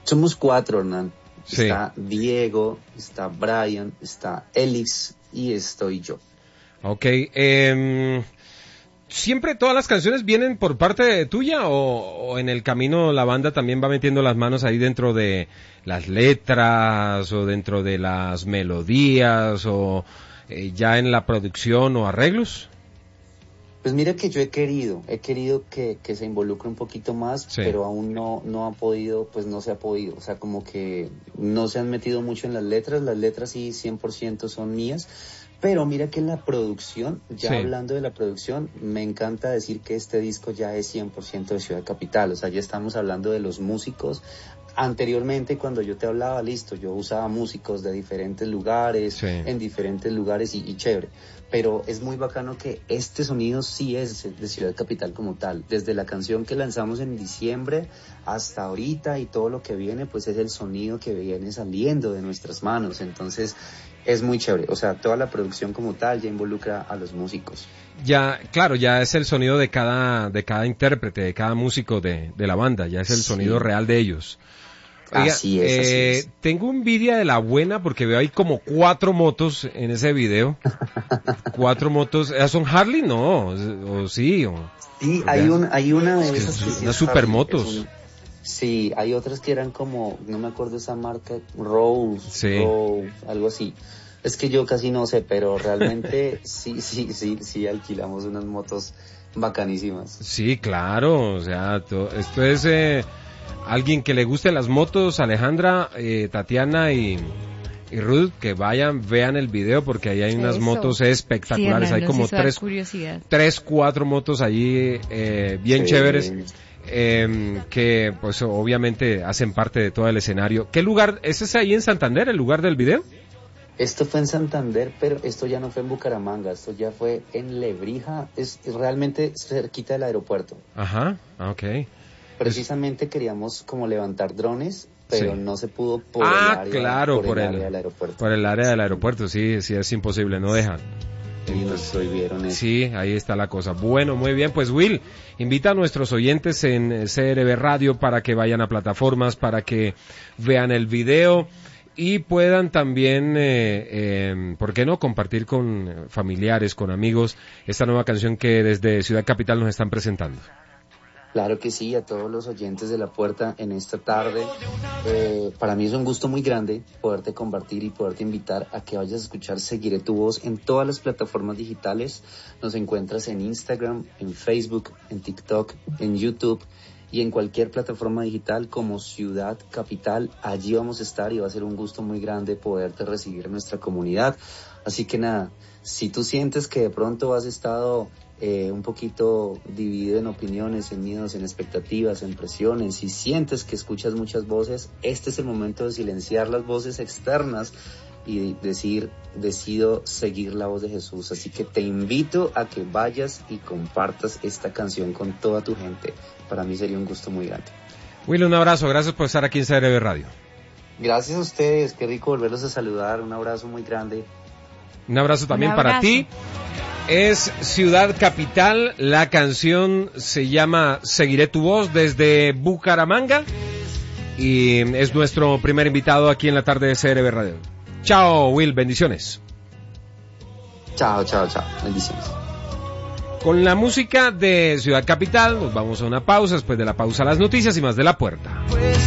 Somos 4, Hernán. Sí. Está Diego, está Brian, está Elix y estoy yo. Ok, ¿siempre todas las canciones vienen por parte tuya o en el camino la banda también va metiendo las manos ahí dentro de las letras o dentro de las melodías o ya en la producción o arreglos? Pues mira que yo he querido que se involucre un poquito más, Sí. pero aún no ha podido, pues no se ha podido. O sea, como que no se han metido mucho en las letras sí 100% son mías. Pero mira que en la producción, ya Sí. hablando de la producción, me encanta decir que este disco ya es 100% de Ciudad Capital. O sea, ya estamos hablando de los músicos. Anteriormente, cuando yo te hablaba, listo, yo usaba músicos de diferentes lugares, Sí. en diferentes lugares y chévere. Pero es muy bacano que este sonido sí es de Ciudad Capital como tal. Desde la canción que lanzamos en diciembre hasta ahorita y todo lo que viene, pues es el sonido que viene saliendo de nuestras manos. Entonces es muy chévere. O sea, toda la producción como tal ya involucra a los músicos. Ya, claro, ya es el sonido de cada intérprete, de cada músico de la banda, ya es el Sí. sonido real de ellos. Oiga, Así es. tengo envidia de la buena porque veo ahí como 4 motos en ese video. 4 motos, ¿son Harley? No, o sí, o... Sí, Oiga, hay una de es que esas es que sí unas es Harley, supermotos. es sí, hay otras que eran como, no me acuerdo esa marca, Rose, Sí. algo así. Es que yo casi no sé, pero realmente sí alquilamos unas motos bacanísimas. Sí, claro, o sea, esto es alguien que le guste las motos, Alejandra, Tatiana y Ruth, que vayan, vean el video porque ahí hay unas Eso. motos espectaculares, Sí, hay como nos hizo dar 3, curiosidad. 4 motos allí bien Sí. chéveres, que pues obviamente hacen parte de todo el escenario. ¿Qué lugar? ¿Ese es ahí en Santander, el lugar del video? Esto fue en Santander, pero esto ya no fue en Bucaramanga, esto ya fue en Lebrija, es realmente cerquita del aeropuerto. Ajá, ok. Precisamente queríamos como levantar drones, pero Sí. no se pudo por el área, claro, por el área del aeropuerto. por el área del aeropuerto, sí, es imposible, no dejan. Y nos prohibieron eso. Sí, ahí está la cosa. Bueno, muy bien, pues Will, invita a nuestros oyentes en CRB Radio para que vayan a plataformas, para que vean el video y puedan también, ¿por qué no?, compartir con familiares, con amigos, esta nueva canción que desde Ciudad Capital nos están presentando. Claro que sí, a todos los oyentes de La Puerta en esta tarde. Para mí es un gusto muy grande poderte compartir y poderte invitar a que vayas a escuchar Seguiré tu voz en todas las plataformas digitales. Nos encuentras en Instagram, en Facebook, en TikTok, en YouTube y en cualquier plataforma digital como Ciudad Capital. Allí vamos a estar y va a ser un gusto muy grande poderte recibir en nuestra comunidad. Así que nada, si tú sientes que de pronto has estado un poquito dividido en opiniones, en miedos, en expectativas, en presiones, si sientes que escuchas muchas voces, este es el momento de silenciar las voces externas y decir, decido seguir la voz de Jesús. Así que te invito a que vayas y compartas esta canción con toda tu gente. Para mí sería un gusto muy grande. Will, un abrazo, gracias por estar aquí en CRB Radio. Gracias a ustedes, qué rico volverlos a saludar, un abrazo muy grande. Un abrazo también Un abrazo para ti. Es Ciudad Capital, la canción se llama Seguiré tu voz desde Bucaramanga y es nuestro primer invitado aquí en la tarde de CRB Radio. Chao, Will, bendiciones. Chao, bendiciones. Con la música de Ciudad Capital nos vamos a una pausa, después de la pausa las noticias y más de La Puerta.